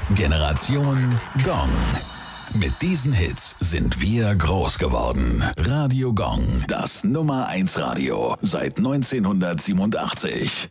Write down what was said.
Generation Gong. Mit diesen Hits sind wir groß geworden. Radio Gong, das Nummer 1 Radio seit 1987.